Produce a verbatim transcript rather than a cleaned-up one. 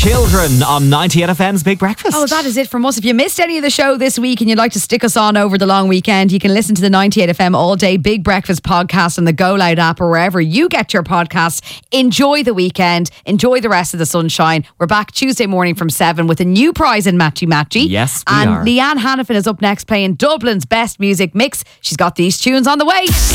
Children on ninety-eight F M's Big Breakfast. Oh, that is it from us. If you missed any of the show this week and you'd like to stick us on over the long weekend, you can listen to the ninety-eight F M All Day Big Breakfast podcast on the Go Loud app or wherever you get your podcasts. Enjoy the weekend. Enjoy the rest of the sunshine. We're back Tuesday morning from seven with a new prize in Matchy Matchy. Yes, we and are. Leanne Hannafin is up next playing Dublin's best music mix. She's got these tunes on the way.